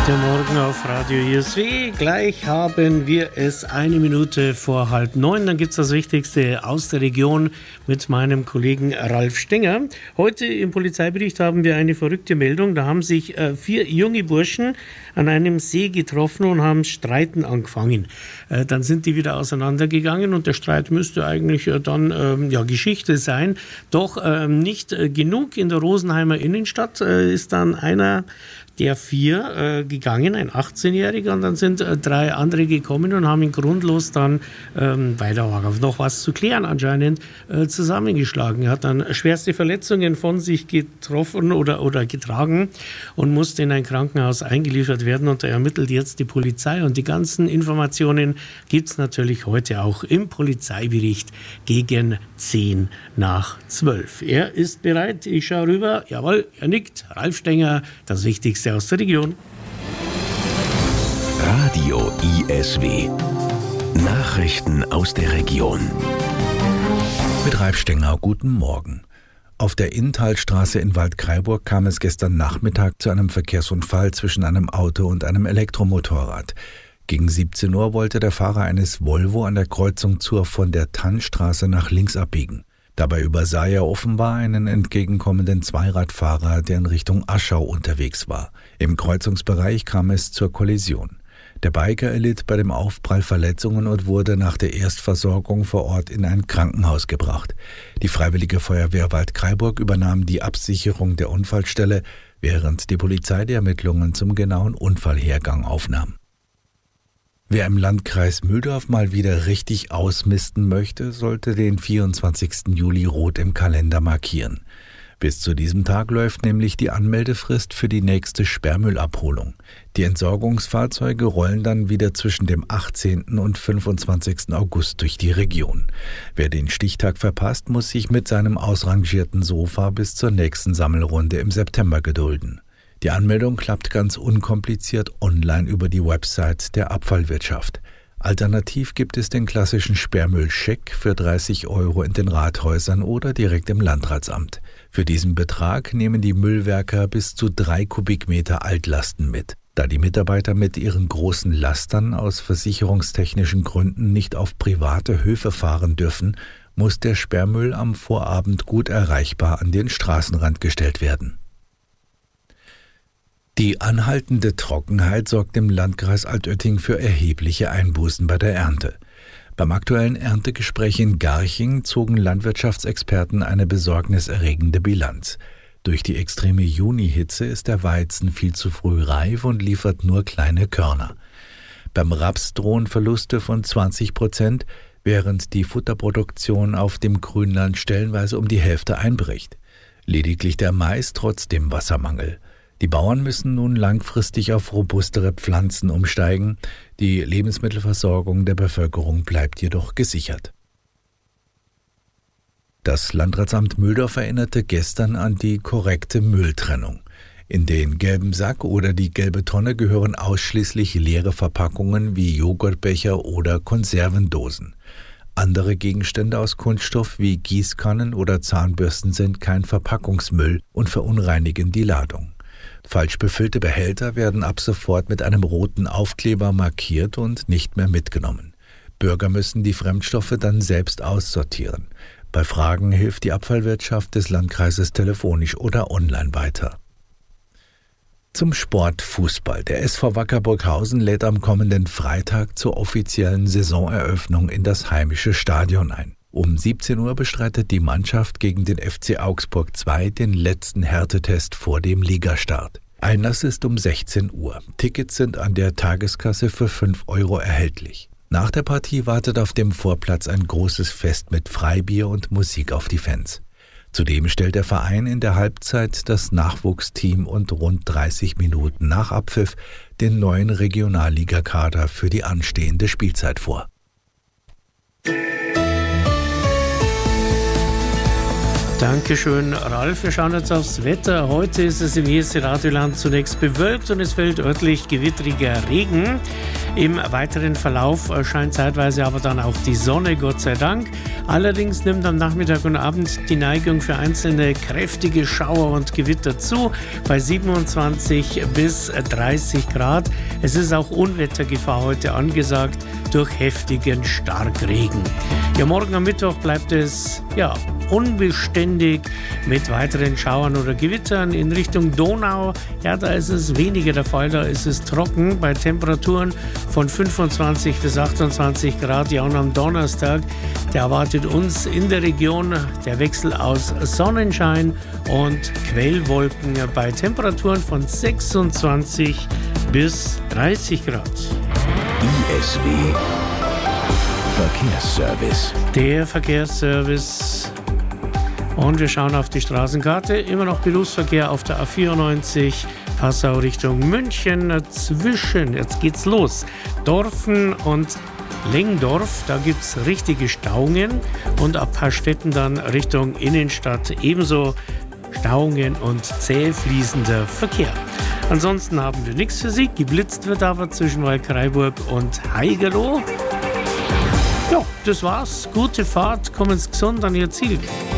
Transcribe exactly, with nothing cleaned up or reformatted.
Der Morgen auf Radio I S W. Gleich haben wir es eine Minute vor halb neun. Dann gibt es das Wichtigste aus der Region mit meinem Kollegen Ralf Stenger. Heute im Polizeibericht haben wir eine verrückte Meldung. Da haben sich äh, vier junge Burschen an einem See getroffen und haben Streiten angefangen. Äh, dann sind die wieder auseinandergegangen und der Streit müsste eigentlich äh, dann äh, ja, Geschichte sein. Doch äh, nicht äh, genug. In der Rosenheimer Innenstadt äh, ist dann einer der vier äh, gegangen, ein achtzehnjähriger, und dann sind äh, drei andere gekommen und haben ihn grundlos dann, ähm, weil da war noch was zu klären anscheinend, äh, zusammengeschlagen. Er hat dann schwerste Verletzungen von sich getroffen oder, oder getragen und musste in ein Krankenhaus eingeliefert werden, und da ermittelt jetzt die Polizei, und die ganzen Informationen gibt es natürlich heute auch im Polizeibericht gegen zehn nach zwölf. Er ist bereit, ich schaue rüber, jawohl, er nickt, Ralf Stenger, das Wichtigste aus der Region. Radio I S W. Nachrichten aus der Region. Mit Ralf Stenger, guten Morgen. Auf der Inntalstraße in Waldkraiburg kam es gestern Nachmittag zu einem Verkehrsunfall zwischen einem Auto und einem Elektromotorrad. Gegen siebzehn Uhr wollte der Fahrer eines Volvo an der Kreuzung zur von der Tannstraße nach links abbiegen. Dabei übersah er offenbar einen entgegenkommenden Zweiradfahrer, der in Richtung Aschau unterwegs war. Im Kreuzungsbereich kam es zur Kollision. Der Biker erlitt bei dem Aufprall Verletzungen und wurde nach der Erstversorgung vor Ort in ein Krankenhaus gebracht. Die Freiwillige Feuerwehr Waldkraiburg übernahm die Absicherung der Unfallstelle, während die Polizei die Ermittlungen zum genauen Unfallhergang aufnahm. Wer im Landkreis Mühldorf mal wieder richtig ausmisten möchte, sollte den vierundzwanzigsten Juli rot im Kalender markieren. Bis zu diesem Tag läuft nämlich die Anmeldefrist für die nächste Sperrmüllabholung. Die Entsorgungsfahrzeuge rollen dann wieder zwischen dem achtzehnten und fünfundzwanzigsten August durch die Region. Wer den Stichtag verpasst, muss sich mit seinem ausrangierten Sofa bis zur nächsten Sammelrunde im September gedulden. Die Anmeldung klappt ganz unkompliziert online über die Website der Abfallwirtschaft. Alternativ gibt es den klassischen Sperrmüllscheck für dreißig Euro in den Rathäusern oder direkt im Landratsamt. Für diesen Betrag nehmen die Müllwerker bis zu drei Kubikmeter Altlasten mit. Da die Mitarbeiter mit ihren großen Lastern aus versicherungstechnischen Gründen nicht auf private Höfe fahren dürfen, muss der Sperrmüll am Vorabend gut erreichbar an den Straßenrand gestellt werden. Die anhaltende Trockenheit sorgt im Landkreis Altötting für erhebliche Einbußen bei der Ernte. Beim aktuellen Erntegespräch in Garching zogen Landwirtschaftsexperten eine besorgniserregende Bilanz. Durch die extreme Junihitze ist der Weizen viel zu früh reif und liefert nur kleine Körner. Beim Raps drohen Verluste von zwanzig Prozent, während die Futterproduktion auf dem Grünland stellenweise um die Hälfte einbricht. Lediglich der Mais trotz dem Wassermangel. Die Bauern müssen nun langfristig auf robustere Pflanzen umsteigen. Die Lebensmittelversorgung der Bevölkerung bleibt jedoch gesichert. Das Landratsamt Mühldorf erinnerte gestern an die korrekte Mülltrennung. In den gelben Sack oder die gelbe Tonne gehören ausschließlich leere Verpackungen wie Joghurtbecher oder Konservendosen. Andere Gegenstände aus Kunststoff wie Gießkannen oder Zahnbürsten sind kein Verpackungsmüll und verunreinigen die Ladung. Falsch befüllte Behälter werden ab sofort mit einem roten Aufkleber markiert und nicht mehr mitgenommen. Bürger müssen die Fremdstoffe dann selbst aussortieren. Bei Fragen hilft die Abfallwirtschaft des Landkreises telefonisch oder online weiter. Zum Sport Fußball. Der S V Wacker Burghausen lädt am kommenden Freitag zur offiziellen Saisoneröffnung in das heimische Stadion ein. Um siebzehn Uhr bestreitet die Mannschaft gegen den F C Augsburg zwei den letzten Härtetest vor dem Ligastart. Einlass ist um sechzehn Uhr. Tickets sind an der Tageskasse für fünf Euro erhältlich. Nach der Partie wartet auf dem Vorplatz ein großes Fest mit Freibier und Musik auf die Fans. Zudem stellt der Verein in der Halbzeit das Nachwuchsteam und rund dreißig Minuten nach Abpfiff den neuen Regionalligakader für die anstehende Spielzeit vor. Dankeschön, Ralf. Wir schauen jetzt aufs Wetter. Heute ist es im Hesse Radioland zunächst bewölkt und es fällt örtlich gewittriger Regen. Im weiteren Verlauf scheint zeitweise aber dann auch die Sonne, Gott sei Dank. Allerdings nimmt am Nachmittag und Abend die Neigung für einzelne kräftige Schauer und Gewitter zu, bei siebenundzwanzig bis dreißig Grad. Es ist auch Unwettergefahr heute angesagt durch heftigen Starkregen. Ja, morgen am Mittwoch bleibt es ja unbeständig mit weiteren Schauern oder Gewittern in Richtung Donau. Ja, da ist es weniger der Fall, da ist es trocken bei Temperaturen von fünfundzwanzig bis achtundzwanzig Grad. Ja, und am Donnerstag, der erwartet uns in der Region der Wechsel aus Sonnenschein und Quellwolken bei Temperaturen von sechsundzwanzig bis dreißig Grad. I S W Verkehrsservice. Der Verkehrsservice. Und wir schauen auf die Straßenkarte. Immer noch Berufsverkehr auf der A vierundneunzig Passau Richtung München. Zwischen, jetzt geht's los, Dorfen und Lengdorf. Da gibt es richtige Stauungen. Und ab Paarstetten dann Richtung Innenstadt ebenso Stauungen und zäh fließender Verkehr. Ansonsten haben wir nichts für Sie. Geblitzt wird aber zwischen Waldkraiburg und Haigerloh. Ja, das war's. Gute Fahrt, kommen Sie gesund an Ihr Ziel.